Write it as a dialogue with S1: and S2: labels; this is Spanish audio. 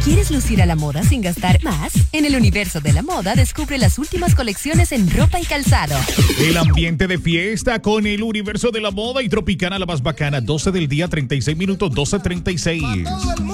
S1: ¿Quieres lucir a la moda sin gastar más? En el universo de la moda descubre las últimas colecciones en ropa y calzado.
S2: El ambiente de fiesta con el universo de la moda y Tropicana, la más bacana. 12 del día, 36 minutos, 12:36.